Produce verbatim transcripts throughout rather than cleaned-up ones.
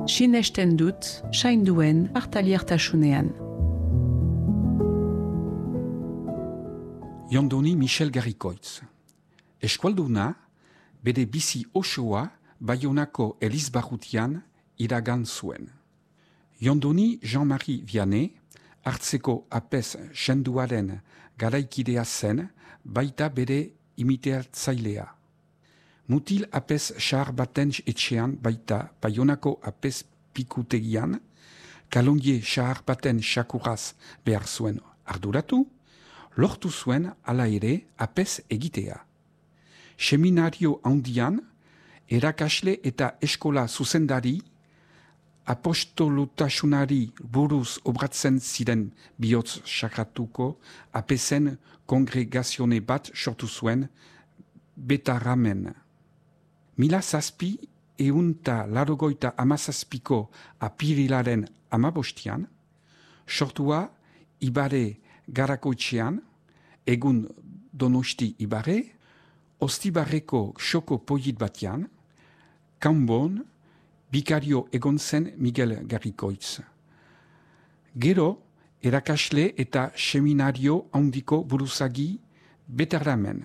sinesten dut, sainduen partaliertasunean. Jondoni Michel Garrikoitz. Eskualduna, bere bizi osoa Baionako Elizbarrutian iragan zuen. Jondoni Jean-Marie Vianney, hartzeko apez senduaren garaikidea zen, baita bere imiteatzailea. Mutil apez xahar baten etxean baita Baionako apez pikutegian, kalongie xahar baten xakuraz behar zuen arduratu, lortu zuen ala ere apez egitea. Seminario handian, erakasle eta eskola zuzendari, apostolutasunari buruz obratzen ziren bihotz sakratuko apezen kongregazione bat sortu zuen Betarramen. Mila zazpi eunta larogoita amazazpiko apirilaren amabostian, sortua Ibare Garakoitxean, egun Donosti Ibare, Ostibarreko xoko polit batean, kanbon, bikario egon zen Miguel Garrikoitz. Gero, erakasle eta seminario handiko buruzagi Betarramen.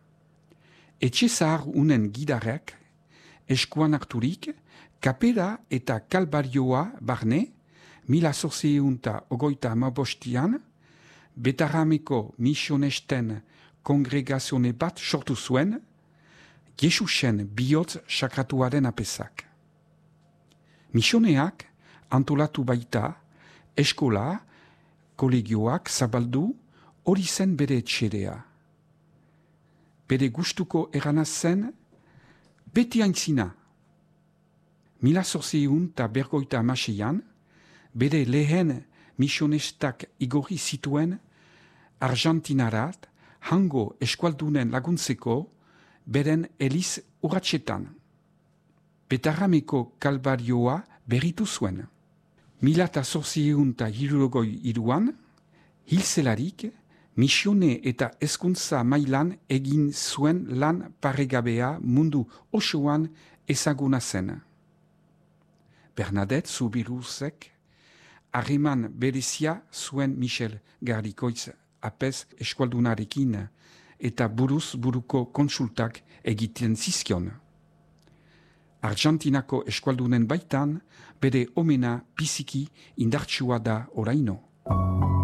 Etxe zahar unen gidarek, eskuan harturik, kapera eta kalbarioa barne, mila zortziehunta ogoita amabostian, Betarrameko misionesten kongregazione bat sortu zuen, Jesusen bihotz sakratuaren apezak. Misioneak antolatu baita, eskola, kolegioak zabaldu, hori zen bere etxerea. Bere gustuko erana zen, beti aintzina. Mila zortziehun eta bergoita amaseian, bere lehen misionestak igorri zituen Argentinarat, hango eskualdunen laguntzeko, beren eliz urratxetan. Betarrameko kalbarioa berritu zuen. Mila eta zortziehun eta hirurogoi iruan, hilzelarik, misione eta hezkuntza mailan egin zuen lan paregabea mundu osoan ezaguna zen. Bernadette Zubiruzek harreman berezia zuen Michel Garrikoitz apez eskualdunarekin eta buruz buruko konsultak egiten zizkion. Argentinako eskualdunen baitan bere omena biziki indartsua da oraino.